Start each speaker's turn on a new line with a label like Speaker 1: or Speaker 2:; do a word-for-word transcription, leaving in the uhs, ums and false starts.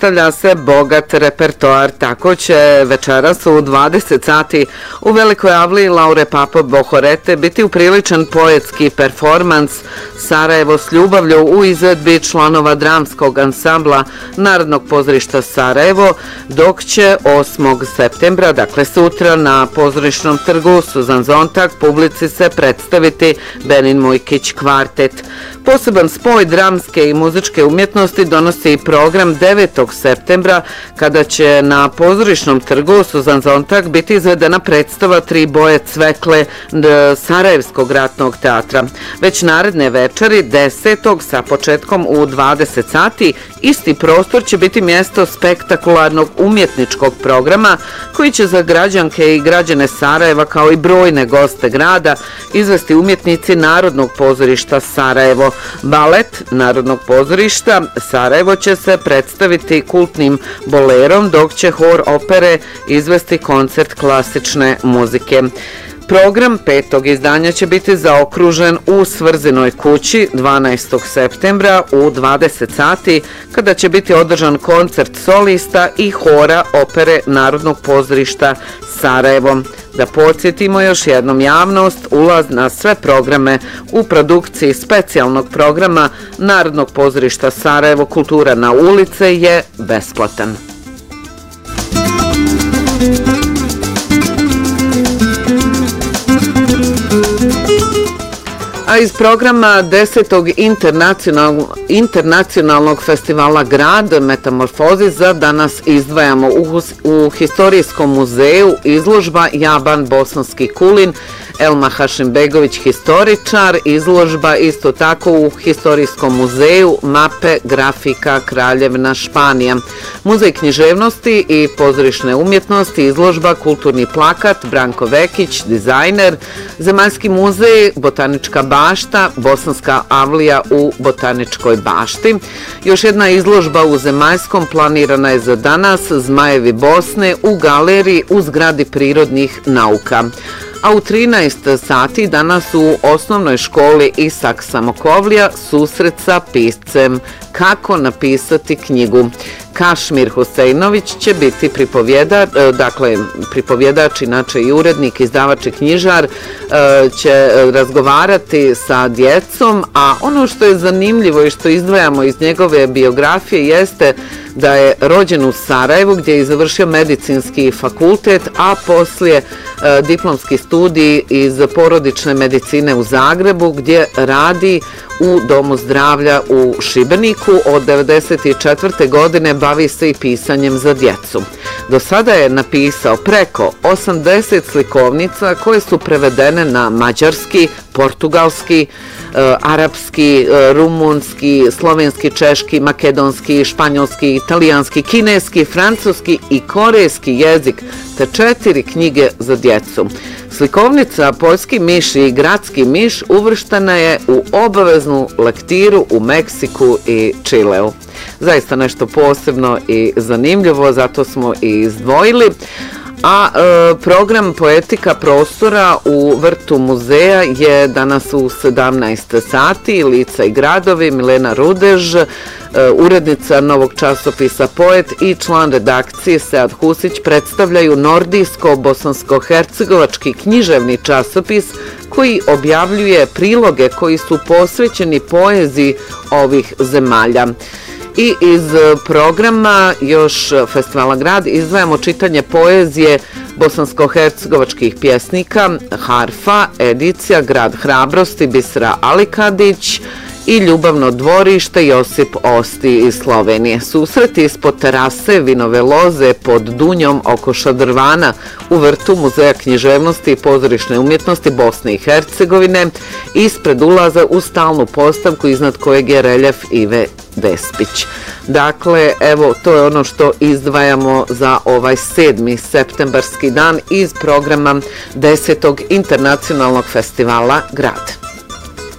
Speaker 1: predstavlja se bogat repertoar. Tako će večeras u dvadeset sati u Velikoj avli Laure Papo Bohorete biti upriličan poetski performans Sarajevo s ljubavlju u izvedbi članova dramskog ansambla Narodnog pozorišta Sarajevo, dok će osmog septembra, dakle sutra, na pozorišnom trgu Suzan Zontag publici se predstaviti Benin Mujkić kvartet. Poseban spoj dramske i muzičke umjetnosti donosi program devetog septembra, kada će na pozorišnom trgu Suzan Zontag biti izvedena predstava Tri boje cvekle Sarajevskog ratnog teatra. Već naredne večeri, desetog sa početkom u dvadeset sati, isti prostor će biti mjesto spektakularnog umjetničkog programa koji će za građanke i građane Sarajeva, kao i brojne goste grada, izvesti umjetnici Narodnog pozorišta Sarajevo. Balet Narodnog pozorišta Sarajevo će se predstaviti kultnim bolerom, dok će hor opere izvesti koncert klasične muzike. Program petog izdanja će biti zaokružen u Svrzinoj kući dvanaestog septembra u dvadeset sati, kada će biti održan koncert solista i hora opere Narodnog pozorišta Sarajevo. Da podsjetimo još jednom javnost, ulaz na sve programe u produkciji specijalnog programa Narodnog pozorišta Sarajevo Kultura na ulice je besplatan. A iz programa desetog internacionalnog, internacionalnog festivala Grad Metamorfozi za danas izdvajamo u, u Historijskom muzeju izložba Jaban Bosanski kulin, Elma Hašimbegović historičar, izložba isto tako u Historijskom muzeju Mape grafika Kraljevna Španija, Muzej književnosti i pozorišne umjetnosti, izložba Kulturni plakat Branko Vekić, dizajner, Zemaljski muzej, Botanička bašta, Bosanska avlija u Botaničkoj bašti. Još jedna izložba u Zemaljskom planirana je za danas, Zmajevi Bosne u galeriji u zgradi prirodnih nauka. A u trinaest sati danas u osnovnoj školi Isak Samokovlja susret sa piscem Kako napisati knjigu. Kašmir Huseinović će biti pripovjedač, dakle pripovjedač, inače i urednik, izdavač i knjižar, će razgovarati sa djecom, a ono što je zanimljivo i što izdvajamo iz njegove biografije jeste da je rođen u Sarajevu, gdje je završio medicinski fakultet, a poslije diplomski studij iz porodične medicine u Zagrebu, gdje radi u Domu zdravlja u Šibeniku. Od devedeset četvrte godine bavi se i pisanjem za djecu. Do sada je napisao preko osamdeset slikovnica koje su prevedene na mađarski, portugalski, e, arapski, e, rumunski, slovenski, češki, makedonski, španjolski, italijanski, kineski, francuski i korejski jezik, te četiri knjige za djecu. Slikovnica Poljski miš i Gradski miš uvrštena je u obaveznu lektiru u Meksiku i Čileu. Zaista nešto posebno i zanimljivo, zato smo i izdvojili. A e, program Poetika prostora u vrtu muzeja je danas u sedamnaest sati. Lica i gradovi, Milena Rudež, e, urednica novog časopisa Poet i član redakcije Sead Husić predstavljaju nordijsko-bosansko-hercegovački književni časopis koji objavljuje priloge koji su posvećeni poeziji ovih zemalja. I iz programa još Festivala Grad izdvajamo čitanje poezije bosansko-hercegovačkih pjesnika Harfa, edicija Grad hrabrosti Bisra Alikadić i Ljubavno dvorište Josip Osti iz Slovenije. Susreti ispod terase Vinove loze pod Dunjom oko Šadrvana u vrtu Muzeja književnosti i pozorišne umjetnosti Bosne i Hercegovine, ispred ulaza u stalnu postavku iznad kojeg je reljef Ive Despić. Dakle, evo, to je ono što izdvajamo za ovaj sedmi septembarski dan iz programa desetog internacionalnog festivala Grad.